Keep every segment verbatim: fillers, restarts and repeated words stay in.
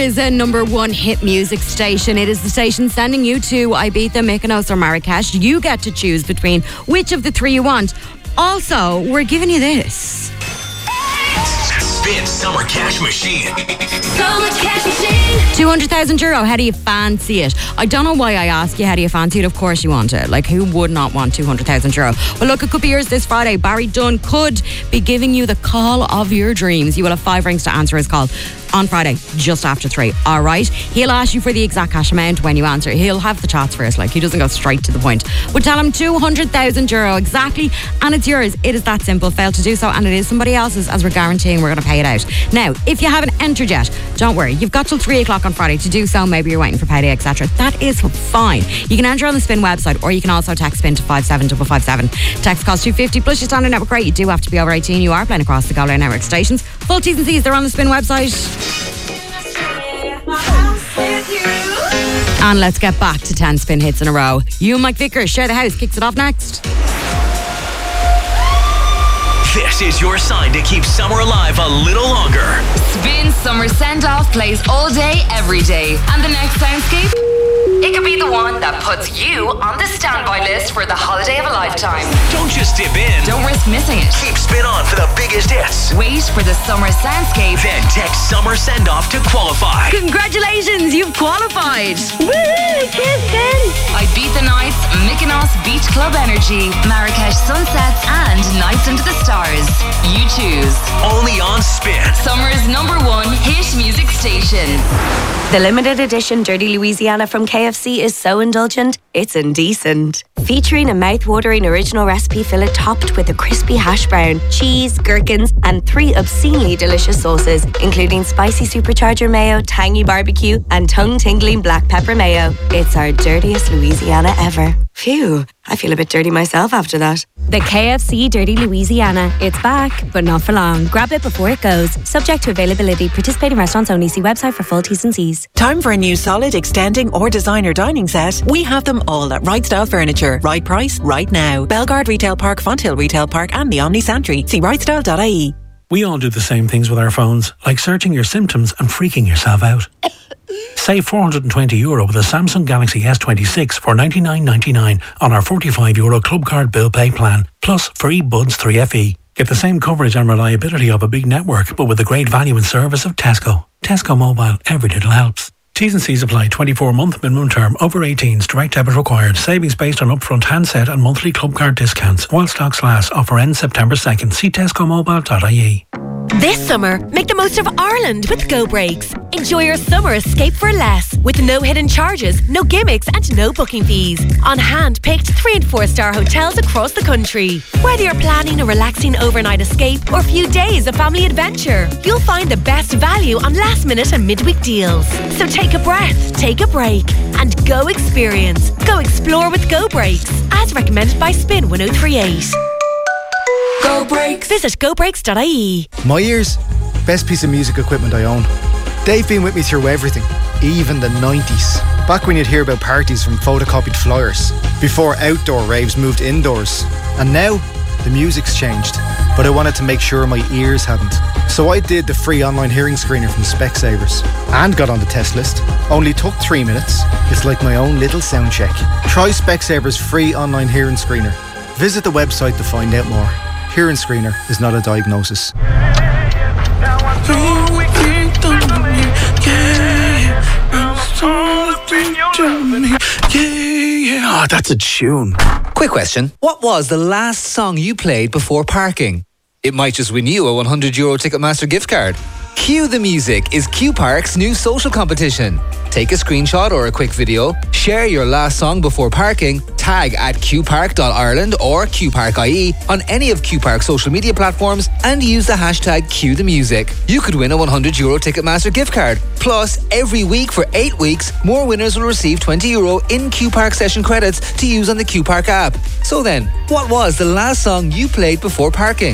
Is a number one hit music station. It is the station sending you to Ibiza, Mykonos or Marrakesh. You get to choose between which of the three you want. Also, we're giving you this. Spin Summer Cash Machine. Summer Cash Machine. two hundred thousand euro. How do you fancy it? I don't know why I ask you how do you fancy it. Of course you want it. Like, who would not want two hundred thousand euro? Well, look, it could be yours this Friday. Barry Dunn could be giving you the call of your dreams. You will have five rings to answer his call on Friday, just after three. All right. He'll ask you for the exact cash amount when you answer. He'll have the chats first. Like, he doesn't go straight to the point. But tell him two hundred thousand euro exactly, and it's yours. It is that simple. Fail to do so, and it is somebody else's, as we're guaranteeing we're going to pay it out. Now, if you haven't entered yet, don't worry. You've got till three o'clock on Friday to do so. Maybe you're waiting for payday, et cetera. That is fine. You can enter on the Spin website, or you can also text Spin to five seven five five seven. Text costs two fifty plus your standard network rate. You do have to be over eighteen. You are playing across the Go Loud Network stations. Full T's and C's, they're on the Spin website. And let's get back to ten Spin hits in a row. You and Mike Vickers, Share the House, kicks it off next. This is your sign to keep summer alive a little longer. Spin Summer Send-Off plays all day, every day. And the next soundscape? It could be the one that puts you on the standby list for the holiday of a lifetime. Don't just dip in. Don't risk missing it. Keep Spin on for the biggest hits. Wait for the summer soundscape. Then text Summer Send-Off to qualify. Congratulations, you've qualified. Woo, cheers, Spin. Ibiza Nights, Mykonos Beach Club Energy, Marrakesh Sunsets and Nights Under the Stars. You choose. Only on Spin. Summer's number one hit music station. The limited edition Dirty Louisiana from K F C is so indulgent, it's indecent. Featuring a mouth-watering original recipe fillet topped with a crispy hash brown, cheese, gherkins, and three obscenely delicious sauces, including spicy supercharger mayo, tangy barbecue, and tongue-tingling black pepper mayo. It's our dirtiest Louisiana ever. Phew, I feel a bit dirty myself after that. The K F C Dirty Louisiana. It's back, but not for long. Grab it before it goes. Subject to availability. Participating restaurants only. See website for full T's and C's. Time for a new solid, extending or designer dining set? We have them all at Right Style Furniture. Right price, right now. Belgard Retail Park, Fonthill Retail Park and the Omni Santry. See right style dot I E. We all do the same things with our phones, like searching your symptoms and freaking yourself out. Save four hundred twenty euro with a Samsung Galaxy S twenty-six for ninety-nine ninety-nine on our forty-five euro Club Card Bill Pay plan, plus free Buds three F E. Get the same coverage and reliability of a big network, but with the great value and service of Tesco. Tesco Mobile, every little helps. T's and C's apply. twenty-four month minimum term. Over eighteens. Direct debit required. Savings based on upfront handset and monthly club card discounts. While stocks last. Offer ends September second. See tesco mobile dot I E. This summer, make the most of Ireland with Go Breaks. Enjoy your summer escape for less, with no hidden charges, no gimmicks and no booking fees. On hand-picked three and four star hotels across the country. Whether you're planning a relaxing overnight escape or a few days of family adventure, you'll find the best value on last minute and midweek deals. So take a breath, take a break and go experience. Go explore with Go Breaks, as recommended by Spin one oh three eight. Go Breaks. Visit go breaks dot I E. My ears, best piece of music equipment I own. They've been with me through everything, even the nineties. Back when you'd hear about parties from photocopied flyers, before outdoor raves moved indoors. And now, the music's changed, but I wanted to make sure my ears hadn't. So I did the free online hearing screener from Specsavers and got on the test list. Only took three minutes. It's like my own little sound check. Try Specsavers free online hearing screener. Visit the website to find out more. Hearing screener is not a diagnosis. Oh, that's a tune. Quick question. What was the last song you played before parking? It might just win you a one hundred euro Ticketmaster gift card. Cue the Music is Q Park's new social competition. Take a screenshot or a quick video, share your last song before parking, tag at q park dot ireland or q park dot I E on any of Q Park's social media platforms and use the hashtag Cue the Music. You could win a one hundred euro Ticketmaster gift card. Plus, every week for eight weeks, more winners will receive twenty euro in Q Park session credits to use on the Q Park app. So then, what was the last song you played before parking?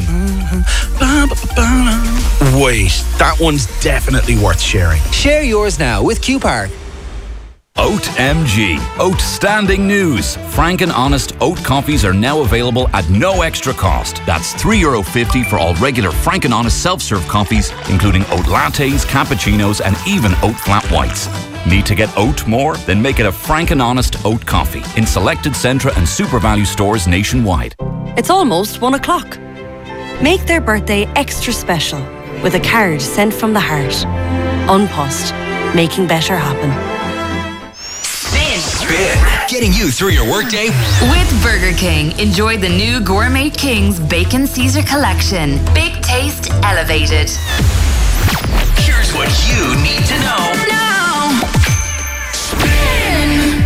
Wait, that one's definitely worth sharing. Share yours now with Q Park. Oat M G. Outstanding news. Frank and Honest oat coffees are now available at no extra cost. That's three euro fifty for all regular Frank and Honest self-serve coffees, including oat lattes, cappuccinos, and even oat flat whites. Need to get oat more? Then make it a Frank and Honest oat coffee in selected Centra and Super Value stores nationwide. It's almost one o'clock. Make their birthday extra special with a card sent from the heart. Unpost, making better happen. Spin. Spin. Getting you through your workday. With Burger King, enjoy the new Gourmet King's Bacon Caesar Collection. Big taste elevated. Here's what you need to know. Now. Spin.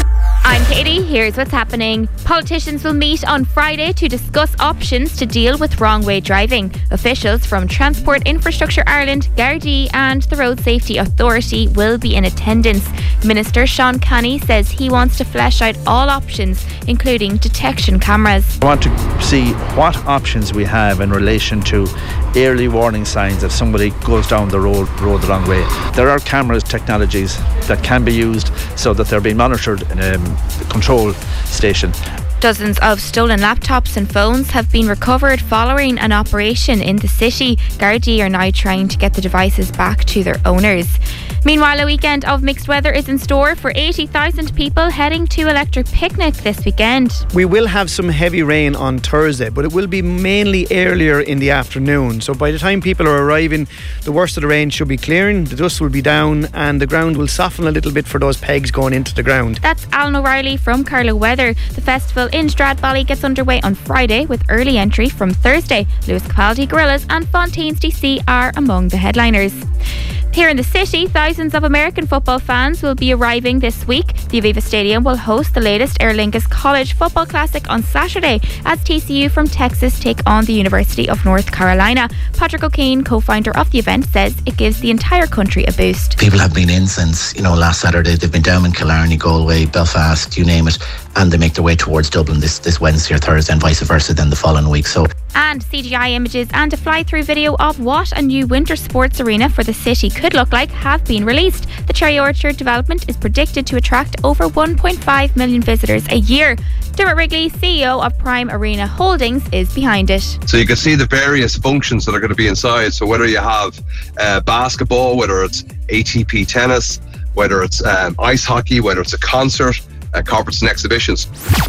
I'm Katie. Here's what's happening. Politicians will meet on Friday to discuss options to deal with wrong way driving. Officials from Transport Infrastructure Ireland, Gardaí and the Road Safety Authority will be in attendance. Minister Sean Canny says he wants to flesh out all options, including detection cameras. I want to see what options we have in relation to early warning signs if somebody goes down the road, road the wrong way. There are cameras technologies that can be used so that they're being monitored in a control station. Dozens of stolen laptops and phones have been recovered following an operation in the city. Gardaí are now trying to get the devices back to their owners. Meanwhile, a weekend of mixed weather is in store for eighty thousand people heading to Electric Picnic this weekend. We will have some heavy rain on Thursday, but it will be mainly earlier in the afternoon. So by the time people are arriving, the worst of the rain should be clearing, the dust will be down and the ground will soften a little bit for those pegs going into the ground. That's Alan O'Reilly from Carlow Weather. The festival in Stradbally gets underway on Friday with early entry from Thursday. Lewis Capaldi, Gorillaz and Fontaines D C are among the headliners. Here in the city, thousands of American football fans will be arriving this week. The Aviva Stadium will host the latest Aer Lingus College Football Classic on Saturday as T C U from Texas take on the University of North Carolina. Patrick O'Kane, co-founder of the event, says it gives the entire country a boost. People have been in since, you know, last Saturday. They've been down in Killarney, Galway, Belfast, you name it, and they make their way towards Dublin this, this Wednesday or Thursday and vice versa then the following week. So. And C G I images and a fly-through video of what a new winter sports arena for the city could look like have been released. The Cherry Orchard development is predicted to attract over one point five million visitors a year. Dermot Wrigley, C E O of Prime Arena Holdings, is behind it. So you can see the various functions that are going to be inside. So whether you have uh, basketball, whether it's A T P tennis, whether it's um, ice hockey, whether it's a concert, uh, conference and exhibitions.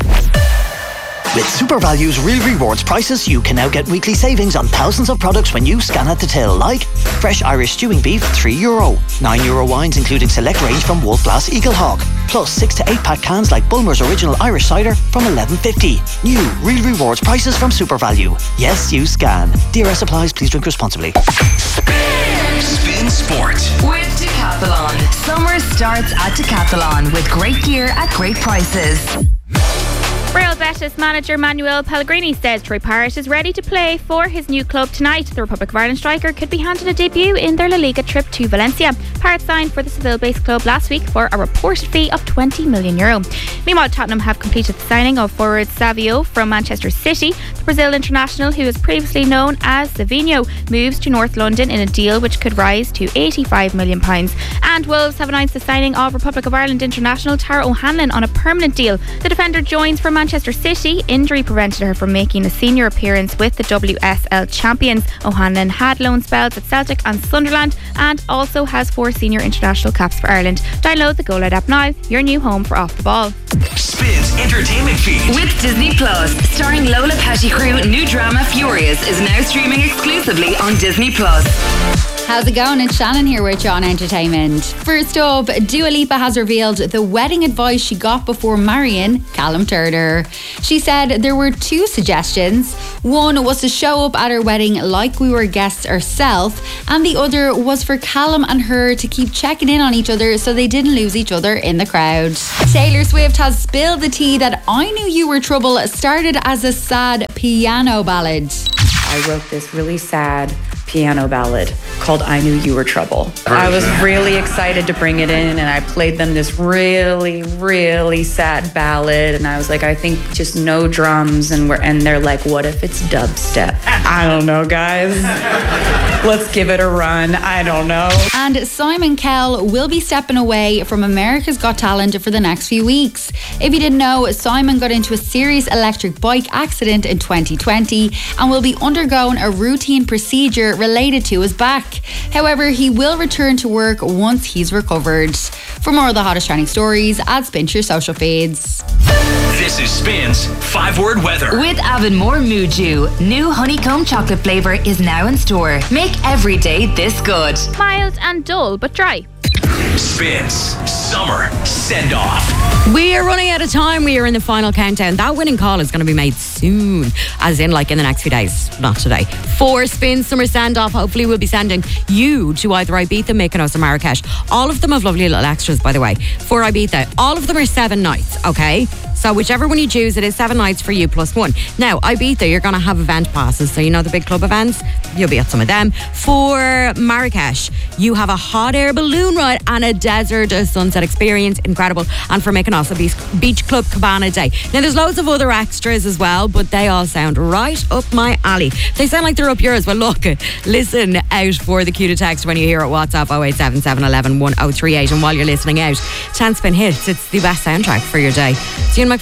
With Super Value's Real Rewards prices, you can now get weekly savings on thousands of products when you scan at the till, like fresh Irish stewing beef, three euro, nine euro wines including select range from Wolf Glass Eagle Hawk, plus six to eight pack cans like Bulmer's Original Irish Cider from eleven fifty. New Real Rewards prices from Super Value. Yes, you scan. D R S applies. Please drink responsibly. Spin, Spin Sport with Decathlon. Summer starts at Decathlon with great gear at great prices. Real Betis manager Manuel Pellegrini says Troy Parrott is ready to play for his new club tonight. The Republic of Ireland striker could be handed a debut in their La Liga trip to Valencia. Parrott signed for the Seville-based club last week for a reported fee of twenty million euro. Meanwhile, Tottenham have completed the signing of forward Savio from Manchester City. The Brazil international, who is previously known as Savinho, moves to North London in a deal which could rise to eighty-five million pounds. And Wolves have announced the signing of Republic of Ireland international Tara O'Hanlon on a permanent deal. The defender joins from Manchester City. Injury prevented her from making a senior appearance with the W S L champions. O'Hanlon had loan spells at Celtic and Sunderland and also has four senior international caps for Ireland. Download the Go Loud app now, your new home for Off the Ball. Spin's entertainment feed. With Disney Plus, starring Lola Pettigrew, new drama Furious is now streaming exclusively on Disney Plus. How's it going? It's Shannon here with you on Entertainment. First up, Dua Lipa has revealed the wedding advice she got before marrying Callum Turner. She said there were two suggestions. One was to show up at her wedding like we were guests ourselves, and the other was for Callum and her to keep checking in on each other so they didn't lose each other in the crowd. Taylor Swift has spilled the tea that I Knew You Were Trouble started as a sad piano ballad. I wrote this really sad piano ballad called I Knew You Were Trouble. I was really excited to bring it in, and I played them this really, really sad ballad, and I was like, I think just no drums, and we're and they're like, what if it's dubstep? I don't know, guys. Let's give it a run. I don't know. And Simon Cowell will be stepping away from America's Got Talent for the next few weeks. If you didn't know, Simon got into a serious electric bike accident in twenty twenty and will be undergoing a routine procedure related to his back. However, he will return to work once he's recovered. For more of the hottest trending stories, add Spin to your social feeds. This is Spin's five-word weather. With Avonmore Muju, new honeycomb chocolate flavour is now in store. Make every day this good. Mild and dull, but dry. Spins Summer Send-Off. We are running out of time. We are in the final countdown. That winning call is going to be made soon, as in like in the next few days, not today. For Spins Summer Send-Off, hopefully we'll be sending you to either Ibiza, Mykonos or Marrakesh. All of them have lovely little extras, by the way. For Ibiza, all of them are seven nights, okay? So whichever one you choose, it is seven nights for you plus one. Now, Ibiza, you're going to have event passes. So you know the big club events? You'll be at some of them. For Marrakesh, you have a hot air balloon ride and a desert a sunset experience. Incredible. And for Mykonos, a beach, beach club cabana day. Now, there's loads of other extras as well, but they all sound right up my alley. They sound like they're up yours. Well, look, listen out for the cue to text when you hear it. WhatsApp oh eight seven seven, one one, one oh three eight. And while you're listening out, Chance Spin Hits. It's the best soundtrack for your day. See you in my